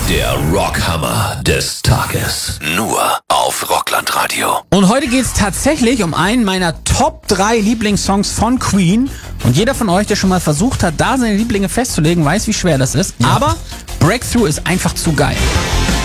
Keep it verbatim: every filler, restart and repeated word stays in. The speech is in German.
Der Rockhammer des Tages. Nur auf Rocklandradio. Und heute geht's tatsächlich um einen meiner Top drei Lieblingssongs von Queen. Und jeder von euch, der schon mal versucht hat, da seine Lieblinge festzulegen, weiß, wie schwer das ist. Ja. Aber Breakthrough ist einfach zu geil.